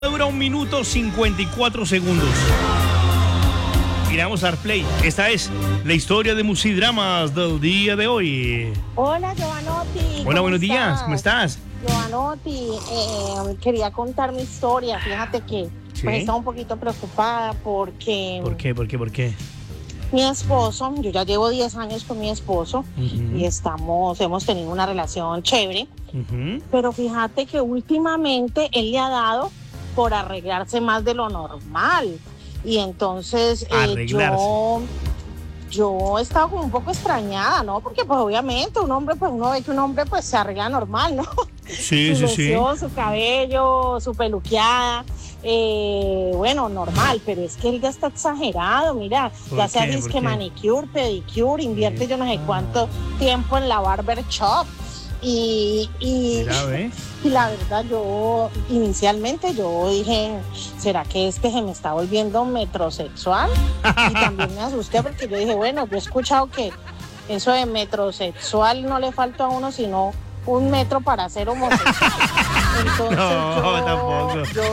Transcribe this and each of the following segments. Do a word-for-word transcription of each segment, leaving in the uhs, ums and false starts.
Dura un minuto cincuenta y cuatro segundos. Miramos a Play. Esta es la historia de Musidramas del día de hoy. Hola, Giovanotti. Hola, buenos estás? días. ¿Cómo estás? Giovanotti, eh, quería contar mi historia. Fíjate que ¿Sí? pues, estaba un poquito preocupada porque ¿Por qué? ¿Por qué? ¿Por qué? mi esposo, yo ya llevo diez años con mi esposo Uh-huh. y estamos, hemos tenido una relación chévere, Uh-huh. pero fíjate que últimamente él le ha dado por arreglarse más de lo normal. Y entonces eh, yo, yo he estado como un poco extrañada, ¿no? Porque pues obviamente un hombre, pues uno ve que un hombre pues se arregla normal, ¿no? Sí, su sí, sí. loción, su cabello, su peluqueada, eh, bueno, normal, pero es que él ya está exagerado, mira, ya se qué? hace ¿Por que qué? manicure, pedicure, invierte Sí. yo no sé cuánto tiempo en la barber shop. Y, y, Mira, ¿ve? y la verdad yo inicialmente yo dije, ¿será que este se me está volviendo metrosexual? Y también me asusté porque yo dije, bueno, yo he escuchado que eso de metrosexual no le falta a uno sino un metro para ser homosexual. Entonces No, yo, tampoco. yo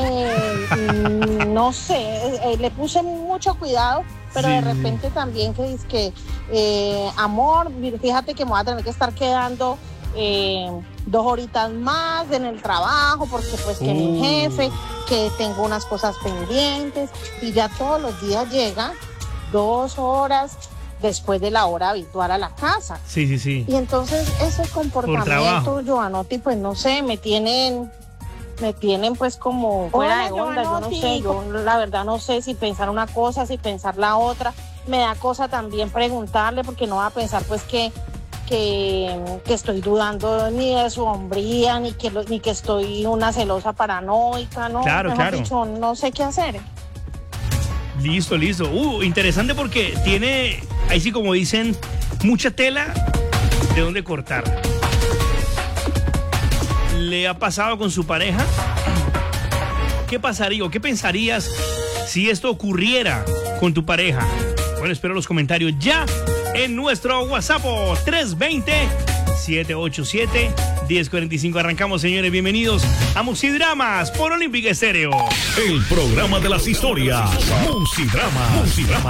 dije, mm, no sé, eh, le puse mucho cuidado, pero Sí. de repente también que dice que, eh, amor, fíjate que me voy a tener que estar quedando eh, dos horitas más en el trabajo, porque pues que Uh. mi jefe, que tengo unas cosas pendientes, y ya todos los días llega dos horas después de la hora habitual a la casa. Sí, sí, sí. Y entonces ese trabajo. comportamiento, Giovanotti, pues no sé, me tienen, me tienen pues como fuera de onda, yo no sé, yo la verdad no sé si pensar una cosa, si pensar la otra. Me da cosa también preguntarle porque no va a pensar pues que, que, que estoy dudando ni de su hombría, ni que, lo- ni que estoy una celosa paranoica, ¿no? Claro, Mejor claro. dicho, no sé qué hacer. Listo, listo. Uh, interesante porque tiene, ahí sí como dicen, mucha tela de dónde cortar. ¿Le ha pasado con su pareja? ¿Qué pasaría o qué pensarías si esto ocurriera con tu pareja? Bueno, espero los comentarios ya en nuestro WhatsApp tres dos cero, siete ocho siete, uno cero cuatro cinco. Arrancamos, señores. Bienvenidos a Musidramas por Olímpica Estéreo. El programa de las historias. Musidrama. Musidrama.